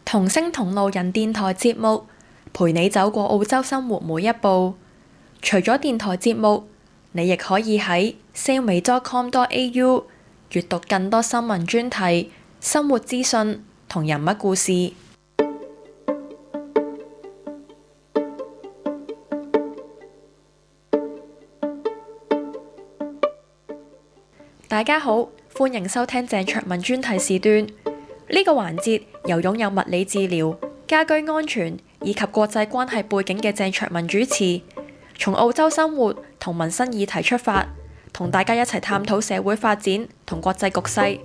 同聲同路人電台節目，陪你走過澳洲生活每一步。除咗電台節目，你亦可以喺 sailme.com.au 閱讀更多新聞專題、生活資訊同人物故事。大家好，歡迎收聽鄭卓文專題時段。呢個環節由擁有物理治療、家居安全以及國際關係背景嘅鄭卓文主持，從澳洲生活同民生議題出發，同大家一齊探討社會發展同國際局勢。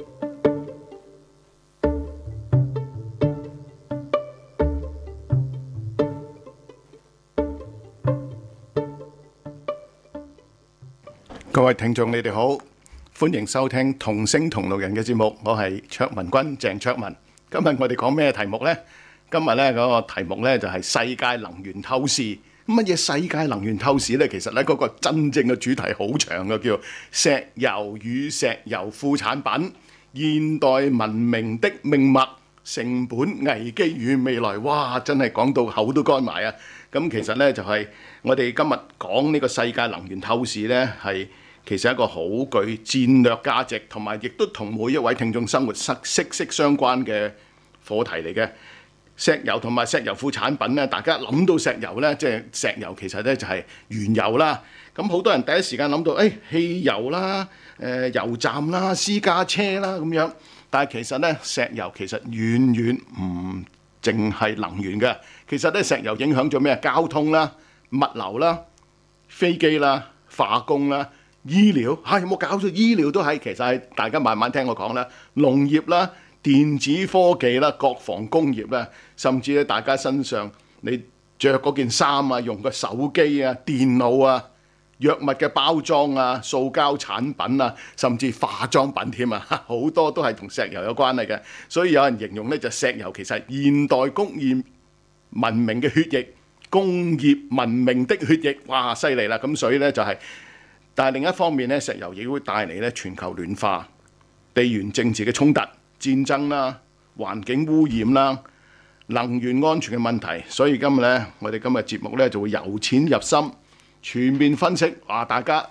各位聽眾，你哋好。歡迎收聽同聲同路人嘅節目，我係卓文君鄭卓文。今日我哋講咩題目呢？今日呢嗰個題目呢就係世界能源透視。乜嘢世界能源透視呢？其實呢嗰個真正嘅主題好長嘅，叫石油與石油副產品、現代文明的命脈、成本危機與未來。哇！真係講到口都乾埋啊！咁其實呢就係我哋今日講呢個世界能源透視呢係。其實一個好具戰略價值，同埋亦都同每一位聽眾生活息息相關嘅課題嚟嘅。石油同埋石油副產品咧，大家諗到石油咧，即係石油其實咧就係原油啦。咁好多人第一時間諗到，汽油啦、油站啦、私家車啦咁樣。但係其實咧，石油其實遠遠唔淨係能源嘅。其實咧，石油影響咗咩？交通啦、物流啦、飛機啦、化工啦。醫療有冇搞錯？醫療都係，其實係大家慢慢聽我講啦。農業啦、電子科技啦、國防工業啦，甚至咧大家身上你着嗰件衫啊、用個手機啊、電腦啊、藥物嘅包裝啊、塑膠產品啊，甚至化妝品添啊，好多都係同石油有關係嘅。所以有人形容咧，就石油其實係現代工業文明嘅血液，工業文明的血液。哇！犀利啦！咁所以咧就係。但係另一方面咧，石油亦會帶嚟咧全球暖化、地緣政治嘅衝突、戰爭啦、環境污染啦、能源安全嘅問題。所以今日咧，我哋今日節目咧就會由淺入深，全面分析。話大家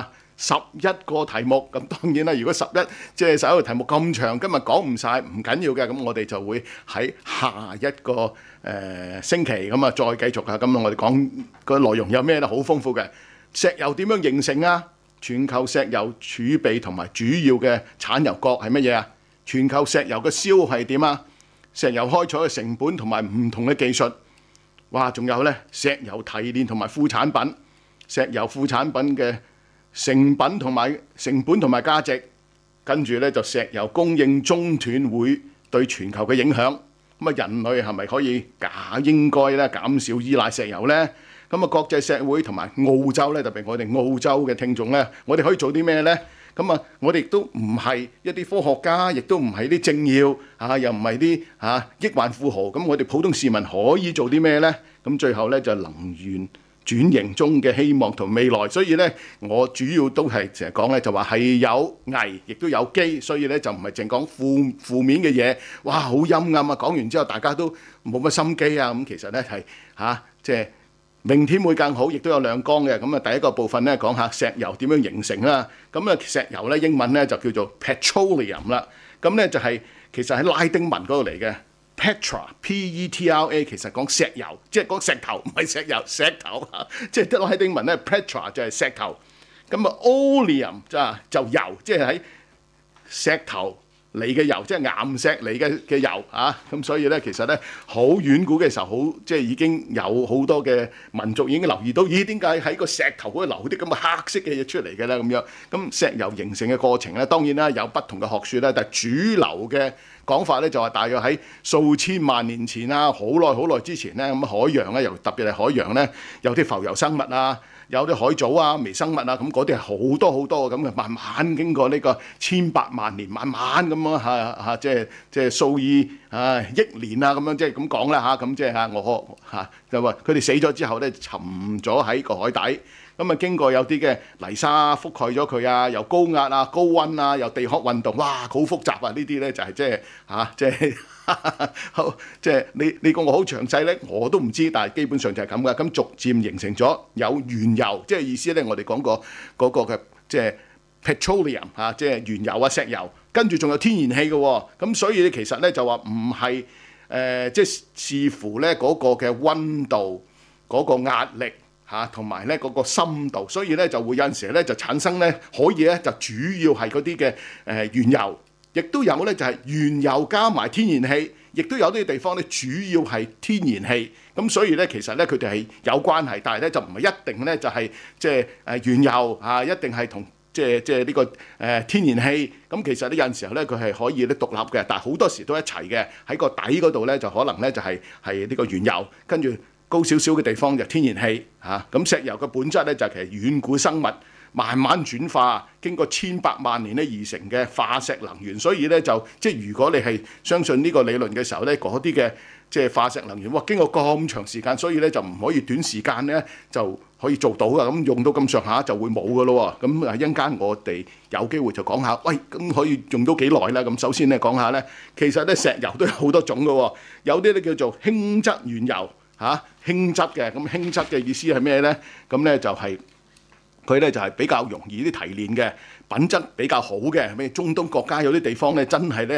11個題目。咁當然啦，如果11個題目咁長，今日講唔晒唔緊要嘅。咁我哋就會喺下一個星期咁啊，再繼續啊。咁我哋講個內容有咩咧？好豐富嘅。石油點樣形成啊？全球石油儲備同埋主要嘅產油國係乜嘢啊？全球石油嘅消係點啊？石油開採嘅成本同埋唔同嘅技術。哇！仲有呢，石油提煉同埋副產品，石油副產品嘅成本同埋價值。跟住呢，就石油供應中斷會對全球嘅影響。咁啊，人類係咪可以應該咧減少依賴石油呢？咁啊，國際社會同埋澳洲咧，特別我哋澳洲嘅聽眾咧，我哋可以做啲咩咧？咁啊，我哋亦都唔係一啲科學家，亦都唔係啲政要又唔係啲億萬富豪。咁我哋普通市民可以做啲咩咧？咁最後咧就能源轉型中嘅希望同未來。所以咧，我主要都係成日講咧，就話係有危，亦都有機。所以咧就唔係淨講負面嘅嘢。哇，好陰暗啊！講完之後，大家都冇乜心機啊。咁其實咧係即係。明天會更好，亦都有亮光嘅。咁啊，第一個部分咧講下石油點樣形成啦。咁啊，石油咧英文咧就叫做 petroleum 啦。咁咧就係其實喺拉丁文嗰度嚟嘅 petra P-E-T-R-A， 其實講石油，即係講石頭，唔係石油，石頭即係拉丁文咧 petra 就係石頭。咁啊 oleum 就油，即係喺石頭嚟嘅油，即係岩石嚟嘅油啊！咁所以咧，其實咧好遠古嘅時候，即係已經有好多嘅民族已經留意到，咦？點解喺個石頭嗰度流啲咁嘅黑色嘅嘢出嚟嘅咧？咁樣咁石油形成嘅過程咧，當然啦有不同嘅學説啦，但係主流嘅講法咧就係大約喺數千萬年前啊，好耐之前咧，咁海洋咧，特別係海洋咧，有啲浮游生物啊。有啲海藻啊、微生物啊，咁嗰啲係好多咁嘅，慢慢經過呢個千百萬年，慢慢咁樣即係數以億年啊咁樣，即係咁講啦嚇，咁即係我就話佢哋死咗之後咧，沉咗喺個海底， 咁啊經過有啲嘅泥沙覆蓋咗佢啊，又高壓啊、高溫啊，又地殼運動，哇，好複雜啊！呢啲咧就係即係你講我好詳細咧，我都唔知，但係基本上就係咁噶。咁逐漸形成咗有原油，即係意思咧，我哋講過嗰個嘅即係 petroleum 嚇，即係原油啊、石油，跟住仲有天然氣嘅喎。咁所以咧其實咧就話唔係即係視乎咧嗰個嘅溫度、嗰個壓力嚇，同埋咧嗰個深度，所以咧就會有陣時咧就產生咧可以咧就主要係嗰啲嘅原油。亦都有咧，就係原油加埋天然氣，亦都有啲地方咧，主要係天然氣。咁所以咧，其實咧佢哋係有關係，但係咧就唔係一定咧就係即係原油啊，一定係同即係呢個天然氣。咁其實咧有陣時候咧佢係可以咧獨立嘅，但係好多時都一齊嘅。喺個底嗰度咧就可能咧就係呢個原油，跟住高少少嘅地方就天然氣嚇。咁石油嘅本質咧就係其實遠古生物慢慢轉化，經過千百萬年咧而成嘅化石能源，所以咧就即係如果你係相信呢個理論嘅時候咧，嗰啲嘅即係化石能源，哇經過咁長時間，所以咧就唔可以短時間咧就可以做到噶，咁用到咁上下就會冇噶咯喎。咁啊一陣間我哋有機會就講下，喂咁可以用到幾耐啦？咁首先咧講下咧，其實咧石油都有好多種噶喎，有啲咧叫做輕質原油嚇，輕質嘅。咁輕質嘅意思係咩咧？咁咧就係佢咧就係比較容易啲提煉嘅，品質比較好嘅。咩中東國家有啲地方咧真係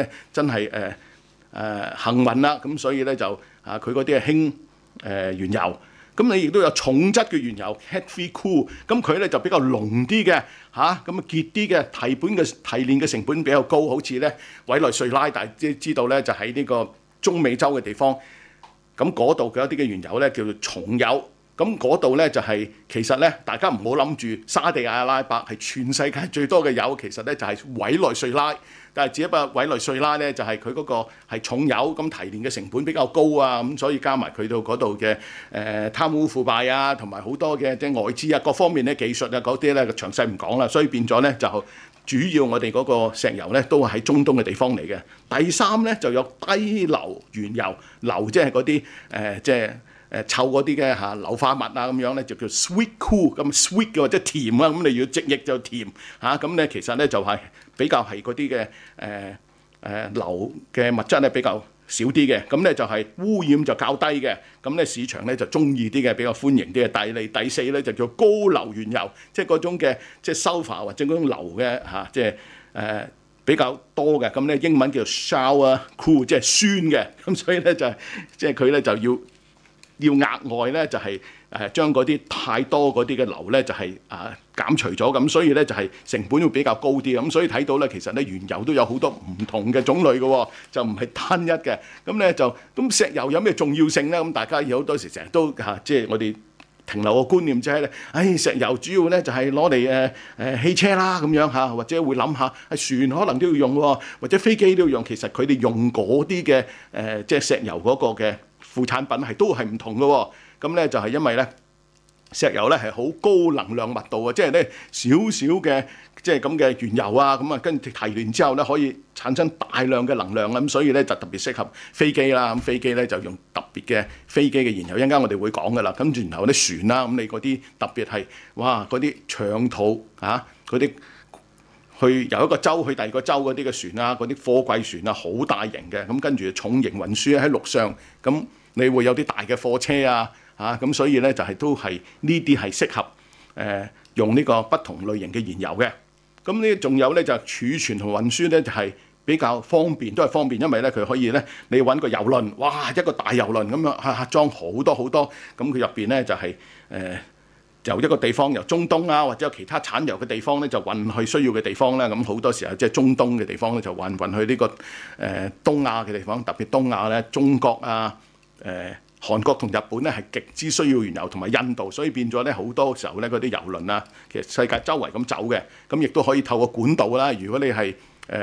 幸運啦，咁所以咧就佢嗰啲係輕原油。咁你亦都有重質嘅原油 heavy crude， 咁佢咧就比較濃啲嘅咁啊結啲嘅，提煉嘅成本比較高，好似咧委內瑞拉，大家知道咧就喺呢個中美洲嘅地方，咁嗰度嘅一啲嘅原油咧叫做重油。咁嗰度咧就係其實咧，大家唔好諗住沙地阿拉伯係全世界最多嘅油，其實咧就係委內瑞拉。但係只不過委內瑞拉咧就係佢嗰個係重油，咁提煉嘅成本比較高啊，咁所以加埋佢到嗰度嘅貪污腐敗啊，同埋好多嘅即係外資啊，各方面咧技術啊嗰啲咧詳細唔講啦，所以變咗咧就主要我哋嗰個石油咧都係喺中東嘅地方嚟嘅。第三咧就有低硫原油，硫即係嗰啲即係臭嗰啲嘅硫化物啊咁樣咧，就叫 sweet crude， 咁 sweet 嘅或者甜啊，咁你要直譯就甜咁咧其實咧就係比較係嗰啲嘅硫嘅物質咧比較少啲嘅，咁咧就係污染就較低嘅，咁咧市場咧就中意啲嘅，比較歡迎啲嘅。第四咧就叫高硫原油，即係嗰種嘅即係 sulfur 或者嗰種硫嘅即係比較多嘅，咁咧英文叫做 sour crude， 即係酸嘅，咁所以咧就係即係佢咧就要額外咧就係將嗰啲太多嗰啲嘅硫咧就係減除咗，咁所以咧就係成本會比較高啲，咁所以睇到咧其實咧原油都有好多唔同嘅種類嘅，就唔係單一嘅。咁咧咁石油有咩重要性咧？咁大家有好多時成日都即係我哋停留個觀念就係咧，石油主要咧就係攞嚟汽車啦咁樣或者會諗下船可能都要用喎，或者飛機都要用。其實佢哋用嗰啲嘅即係石油嗰個嘅副產品都係唔同嘅喎。咁咧就係因為咧石油咧係好高能量密度啊，即係咧少少嘅即係咁嘅原油啊，咁跟住提煉之後咧可以產生大量嘅能量啦，咁所以咧就特別適合飛機啦。咁飛機咧就用特別嘅飛機嘅燃油，一陣間我哋會講噶啦。跟住然後啲船啦，咁你嗰啲特別係哇嗰啲長途嗰啲去由一個州去第二個州嗰啲嘅船啊，嗰啲貨櫃船啊，好大型嘅，咁跟住重型運輸喺陸上，咁你會有啲大嘅貨車啊。咁所以咧就係都係呢啲係適合用呢個不同類型嘅燃油嘅。咁呢仲有咧就儲存同運輸咧就係比較方便，都係方便，因為咧佢可以咧你揾個油輪，哇一個大油輪咁樣裝好多好多，咁佢入邊咧就係由一個地方由中東啊或者有其他產油嘅地方咧就運去需要嘅地方咧，咁好多時候即係中東嘅地方咧就運去呢個東亞嘅地方，特別東亞咧中國啊韓國同日本咧係極之需要原油，同埋印度，所以變咗咧好多時候咧嗰啲油輪啊，其實世界周圍咁走嘅，咁亦都可以透過管道啦。如果你係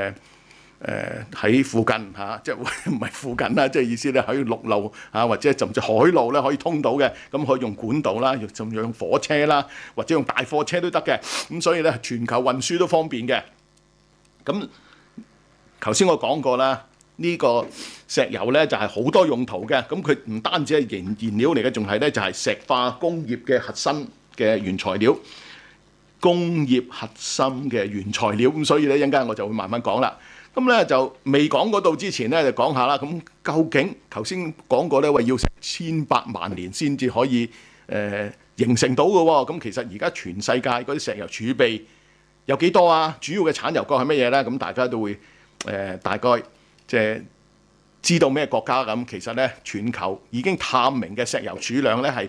喺附近即係唔係附近啦，即係意思咧喺陸路或者甚至海路咧可以通到嘅，咁可以用管道啦，甚至用火車啦，或者用大貨車都得嘅。咁所以咧全球運輸都方便嘅。咁頭先我講過啦。呢個石油咧就係好多用途嘅，咁佢唔單止係燃料嚟嘅，仲係咧就係石化工業嘅核心嘅原材料，工業核心嘅原材料。咁所以咧一陣間我就會慢慢講啦。咁咧就未講嗰度之前咧，就講下啦。咁究竟頭先講過咧，話要成1800年先至可以形成到嘅喎。咁其實而家全世界嗰啲石油儲備有幾多啊？主要嘅產油國係乜嘢咧？咁大家都會大概即係知道咩國家咁。其實咧，全球已經探明嘅石油儲量咧係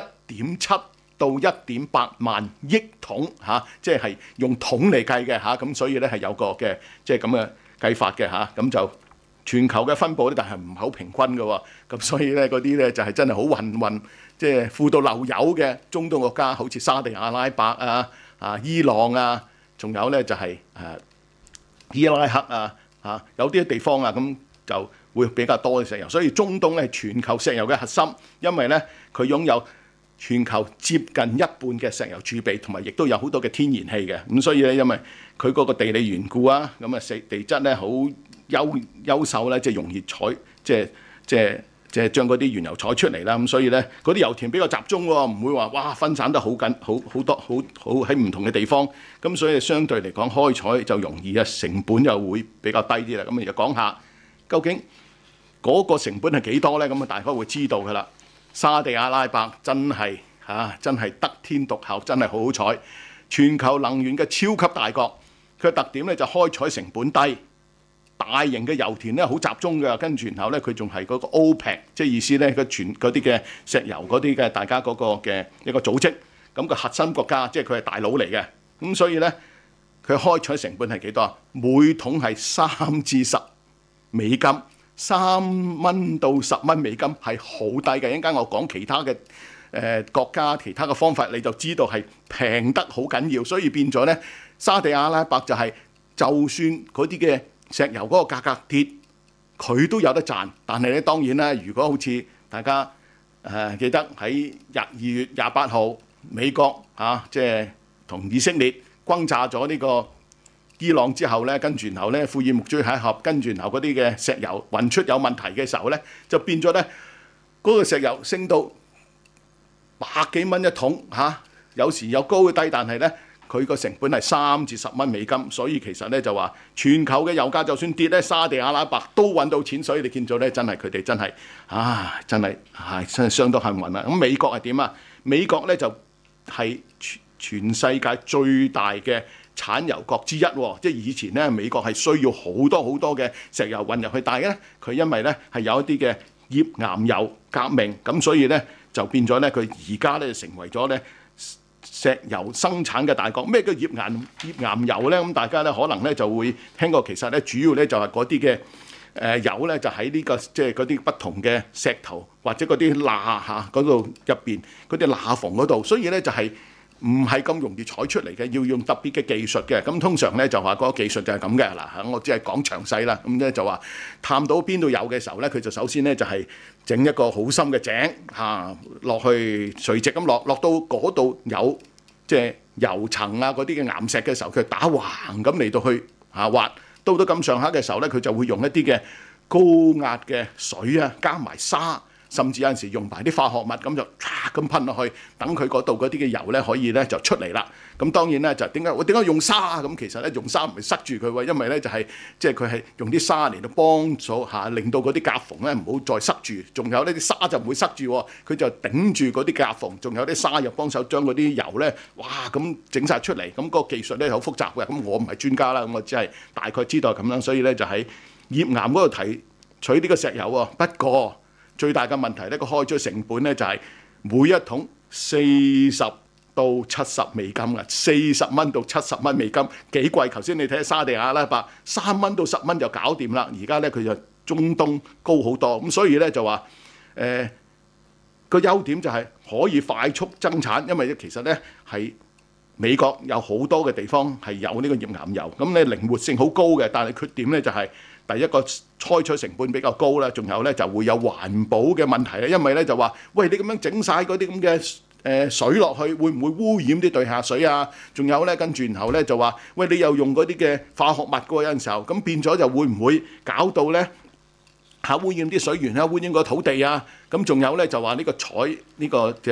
1.7到1.8萬億桶嚇，即係用桶嚟計嘅嚇。咁所以咧係有個嘅即係咁嘅計法嘅嚇。咁就全球嘅分佈咧，但係唔係好平均嘅喎。咁所以咧嗰啲咧就係真係好混，即係富到漏油嘅中東國家，好似沙地阿拉伯啊、伊朗啊，仲有咧就係伊拉克啊有啲地方啊，咁就會比較多嘅石油。所以中東咧係全球石油嘅核心，因為咧佢擁有全球接近一半嘅石油儲備，同埋亦都有好多嘅天然氣嘅。咁所以咧，因為佢嗰個地理緣故啊，咁啊地質咧好優秀咧，即係容易採，即係將嗰啲原油採出嚟啦。咁所以咧，嗰啲油田比較集中喎，唔會話哇分散得好緊，好多好喺唔同嘅地方。咁所以相對嚟講，開採就容易啊，成本又會比較低啲啦。咁就講下究竟嗰個成本係幾多咧？咁啊，大家會知道㗎啦。沙地阿拉伯真係得天獨厚，真係好好彩。全球能源嘅超級大國，佢嘅特點咧就開採成本低，大型嘅油田咧好集中嘅，跟住然後咧佢仲係嗰個 OPEC， 即係意思咧佢全嗰啲嘅石油嗰啲嘅大家嗰個嘅一個組織，咁個核心國家即係佢係大佬嚟嘅。咁所以咧佢開採成本係幾多啊？每桶係3至10美金。3蚊到10蚊美金係好低嘅。一陣間我講其他嘅國家、其他嘅方法，你就知道係平得好緊要。所以變咗咧，沙地阿拉伯就係就算嗰啲嘅石油嗰個價格跌，佢都有得賺。但係咧當然啦，如果好似大家記得喺2月28號，美國即係同以色列轟炸咗呢個伊朗之後咧，跟住然後咧，庫爾木朱海峽，跟住然後嗰啲嘅石油運出有問題嘅時候咧，就變咗咧嗰個石油升到100幾蚊一桶嚇，有時有高低，但係咧佢個成本係3至10蚊美金，所以其實咧就話全球嘅油價就算跌咧，沙地阿拉伯都揾到錢，所以你見到咧真係佢哋真係真係相當幸運啦。咁美國係點啊？美國咧就係全世界最大嘅產油國之一喎，即係以前咧美國係需要好多嘅石油運入去，但係咧佢因為咧係有一啲嘅頁岩油革命，咁所以咧就變咗咧佢而家咧成為咗咧石油生產嘅大國。咩叫頁岩油咧？咁大家咧可能咧就會聽過，其實咧主要咧就係嗰啲嘅油咧就喺呢個即係嗰啲不同嘅石頭或者嗰啲罅嗰度入邊嗰啲罅縫嗰度，所以咧就係唔係咁容易採出嚟嘅，要用特別嘅技術嘅。咁通常咧就話嗰個技術就係咁嘅嗱，我只係講詳細啦。咁咧就話探到邊度有嘅時候咧，佢就首先咧就係整一個好深嘅井落去垂直咁落到嗰度有即係油層嗰啲嘅岩石嘅時候，佢打橫咁嚟到去挖，到咁上下嘅時候咧，佢就會用一啲嘅高壓嘅水加埋沙。甚至有陣時用埋啲化學物咁就咁噴落去，等佢嗰度嗰啲嘅油咧可以咧就出嚟啦。咁當然咧就點解用沙啊？咁其實咧用沙唔係塞住佢喎，因為咧就係即係佢係用啲沙嚟到幫助令到嗰啲夾縫咧唔好再塞住。仲有呢啲沙就唔會塞住，佢就頂住嗰啲夾縫。仲有啲沙又幫手將嗰啲油咧，哇咁整晒出嚟。咁個技術咧好複雜嘅。咁我唔係專家啦，咁我只係大概知道咁樣。所以咧就喺頁岩嗰度提取呢個石油喎。不過最大嘅問題咧，個開採成本咧就係每一桶40到70美金嘅，40蚊到70蚊美金，幾貴？頭先你睇下沙地阿拉伯3蚊到10蚊就搞掂啦，而家咧佢就中東高好多，咁所以咧就話個優點就係可以快速增產，因為其實咧係美國有好多嘅地方係有呢個頁岩油，咁你靈活性好高嘅，但係缺點咧就係第一個開採成本比較高啦，仲有咧就會有環保嘅問題咧，因為咧就話喂，你咁樣整晒嗰啲咁嘅水落去，會唔會污染啲地下水啊？仲有咧跟住然後咧就話喂，你又用嗰啲嘅化學物嘅有陣時候，咁變咗就會唔會搞到咧污染啲水源啊，污染個土地啊？咁仲有咧就話呢個採呢個嘅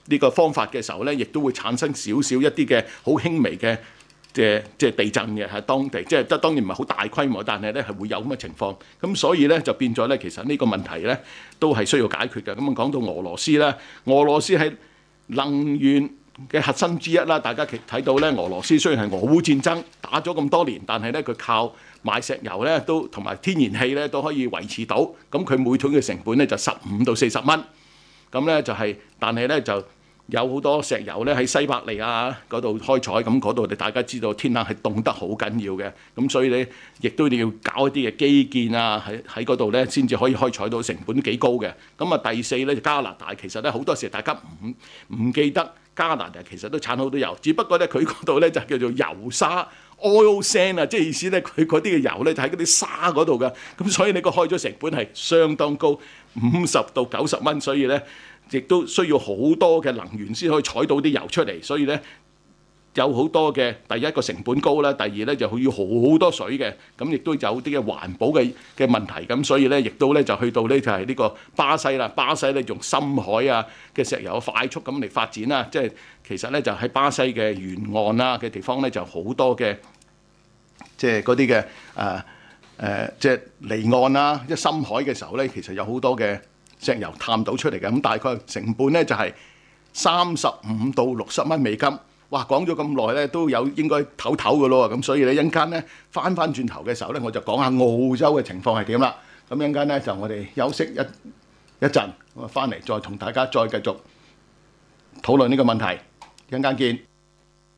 呢個方法嘅時候咧，亦都會產生少少一啲嘅好輕微嘅即係地震嘅喺當地，即係當然唔係好大規模，但係咧係會有咁嘅情況。咁所以咧就變咗咧，其實呢個問題咧都係需要解決嘅。咁講到俄羅斯咧，俄羅斯係能源嘅核心之一啦。大家睇到咧，俄羅斯雖然係俄烏戰爭打咗咁多年，但係咧佢靠買石油咧都同埋天然氣咧都可以維持到。咁佢每噸嘅成本咧就15到40蚊。咁咧就係，但係咧就有好多石油咧喺西伯利亞嗰度開採，咁嗰度大家知道天冷係凍得好緊要嘅，咁所以咧亦都要搞一啲嘅基建啊，喺嗰度咧先至可以開採到，成本幾高嘅。咁啊第四咧就加拿大，其實咧好多時大家唔記得加拿大其實都產好多油，只不過咧佢嗰度咧就叫做油沙 oil sand 啊，即係意思咧佢嗰啲嘅油咧就喺嗰啲沙嗰度㗎，咁所以你個開咗成本係相當高，50到90蚊，所以咧亦都需要好多嘅能源先可以採到啲油出嚟，所以咧有好多嘅第一個成本高啦，第二咧就要好多水嘅，咁亦都有啲嘅環保嘅問題，咁所以咧亦都咧就去到咧就係呢個巴西啦，巴西咧用深海啊嘅石油快速咁嚟發展啦，即係其實咧就喺巴西嘅沿岸啊嘅地方咧就好多嘅即係嗰啲嘅即係離岸啦，即係深海嘅時候咧，其實有好多嘅石油探到出嚟嘅，咁大概成本咧就係35到60蚊美金。哇，講咗咁耐咧，都有應該唞唞嘅咯，咁所以咧一陣間咧翻轉頭嘅時候咧，我就講下澳洲嘅情況係點啦。咁一陣間咧就我哋休息一陣，我翻嚟再同大家再繼續討論呢個問題。一陣間見。